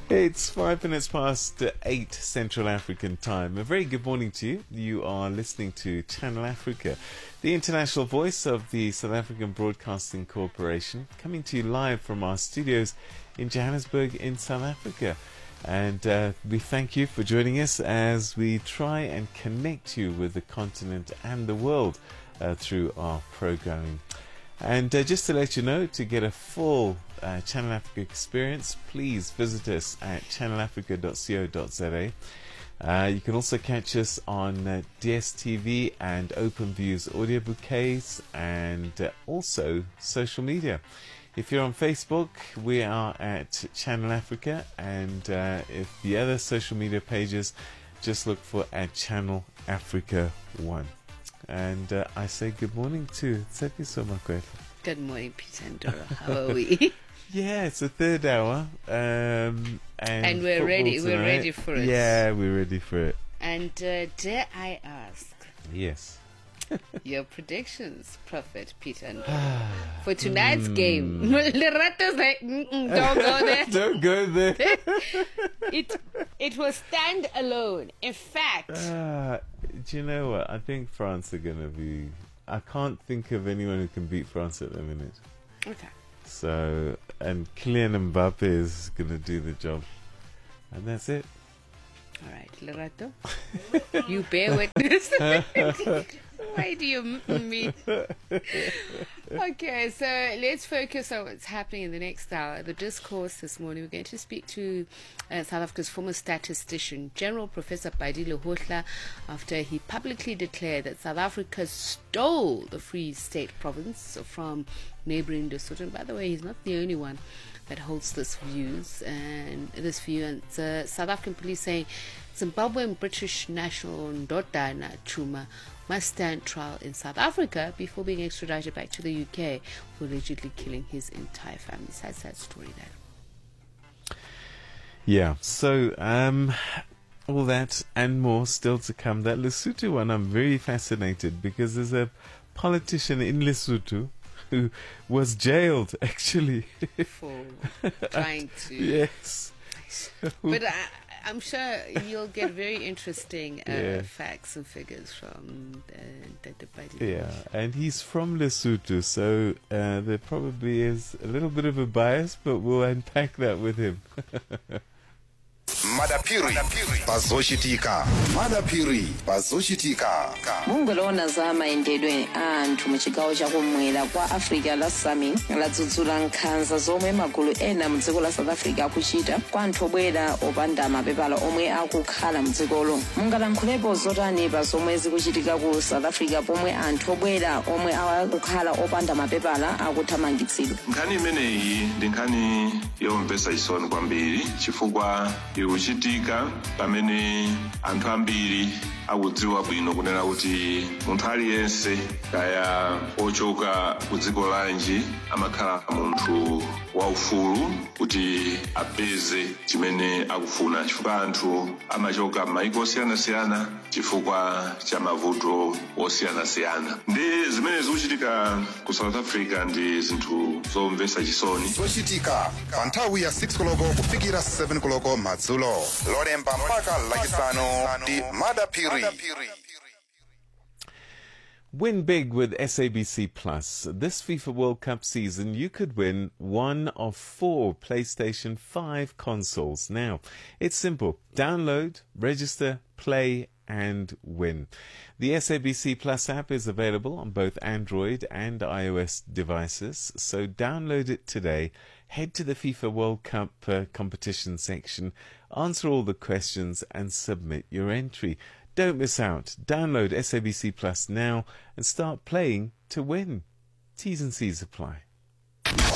It's 5 minutes past 8 Central African time. A very good morning to you. You are listening to Channel Africa, the international voice of the South African Broadcasting Corporation, coming to you live from our studios in Johannesburg in South Africa. And we thank you for joining us as we try and connect you with the continent and the world through our programming. And just to let you know, to get a full Channel Africa experience, please visit us at channelafrica.co.za. You can also catch us on DSTV and OpenView's audio bouquets and also social media. If you're on Facebook, we are at Channel Africa, and if the other social media pages, just look for at Channel Africa 1. And I say good morning to Tshepiso Makwetla. Good morning, Peter and Dora. How are we? Yeah, it's the third hour. And we're ready. Tonight. We're ready for it. Yeah, we're ready for it. And dare I ask? Yes. Your predictions, Prophet Peter and Dora, for tonight's game. Lerato's like, don't go there. Don't go there. It will stand alone. In fact, do you know what? I think France are going to be... I can't think of anyone who can beat France at the minute. Okay. So, and Kylian Mbappe is going to do the job. And that's it. All right, Lerato, you bear witness. Why do you mean? Okay, so let's focus on what's happening in the next hour. The discourse this morning, we're going to speak to South Africa's former statistician, General Professor Badile Hohla, after he publicly declared that South Africa stole the Free State province from neighboring Lesotho. And by the way, he's not the only one that holds this view. And South African police saying Zimbabwean British national Ndodana Chuma must stand trial in South Africa before being extradited back to the UK for allegedly killing his entire family. Sad story there. Yeah, so all that and more still to come. That Lesotho one, I'm very fascinated because there's a politician in Lesotho who was jailed actually for trying to. Yes. But I'm sure you'll get very interesting facts and figures from the debate. Yeah, and he's from Lesotho, so there probably is a little bit of a bias, but we'll unpack that with him. Madapiri bazoshitika mungolona za maendedwe anthu muchigawo chakumwera kwa Africa la Summit ladzudzula nkhanza zomwe magulu ena mudziko la South Africa akuchita kwa anthu obwera opanda mapepala omwe akukhala mudzikolo. Mungalankhulapo zotani pa zomwe zikuchitika ku South Africa pomwe anthu obwera omwe akukhala opanda mapepala akuthamangitsidwa? Nkhani imeneyi ndi nkhani yomvetsa chisoni kwambiri chifukwa ikuchitika pamene anthu ambiri akudziwa bwino kunena kuti munthu aliyense kaya ochoka ku dziko lanji amakhala munthu waufulu kuti apeze chimene akufuna, chifukwa anthu amachoka m'mayiko osiyanasiyana chifukwa cha mavuto osiyanasiyana. Ndi zimene zikuchitika ku South Africa ndi zinthu zomvetsa chisoni. zochitika pa nthawi ya 6 koloko kufikira 7 koloko madzulo, lolemba mpaka lachisanu ndi Madapiri. Win big with SABC Plus. This FIFA World Cup season, you could win one of 4 PlayStation 5 consoles. Now, it's simple. Download, register, play, and win. The SABC Plus app is available on both Android and iOS devices, so download it today. Head to the FIFA World Cup competition section, answer all the questions, and submit your entry. Don't miss out. Download SABC Plus now and start playing to win. T's and C's apply.